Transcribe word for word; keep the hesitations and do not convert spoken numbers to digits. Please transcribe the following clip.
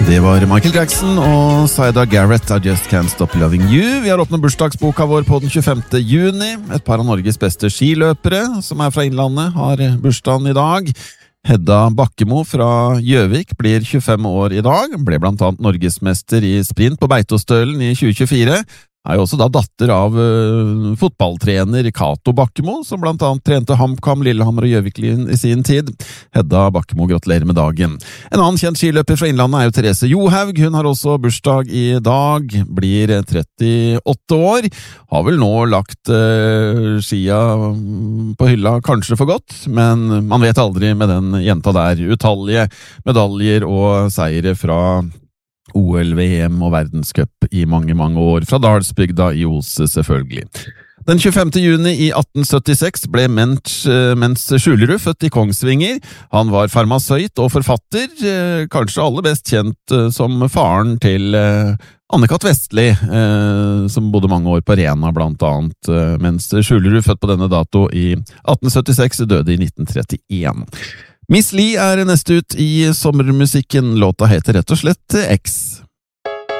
Det var Michael Jackson og Saida Garrett, I Just Can't Stop Loving You. Vi har åpnet bursdagsboka vår på den tjuefemte juni. Et par av Norges beste skiløpere, som er fra Innlandet, har bursdagen i dag. Hedda Bakkemo fra Gjøvik blir tjuefem år i dag. Ble blant annet norgesmester i sprint på Beitostølen i tjue tjuefire. Er jo også da datter av uh, fotballtrener Cato Bakkemo, som blant annet trente HamKam, Lillehammer og Gjøvik i sin tid. Hedda Bakkemo, gratulerer med dagen. En annen kjent skiløper fra Innlandet er jo Therese Johaug. Hun har også bursdag i dag, blir trettiåtte år. Har vel nå lagt uh, skia på hylla, kanskje for godt, men man vet aldri med den jenta der. Utallige medaljer og seire fra O L, V M og verdenscup i mange, mange år, fra Dalsbygda i Ose selvfølgelig. Den tjuefemte juni i atten syttiseks ble Mens, Mens Skjulerud født i Kongsvinger. Han var farmasøyt og forfatter, kanskje aller best kjent som faren til Anne-Kat. Vestli, som bodde mange år på Rena blant annet. Mens Skjulerud, født på denne dato i atten syttiseks, døde i nitten trettien. Miss Li er neste ut i sommermusikken. Låta heter rett og slett X.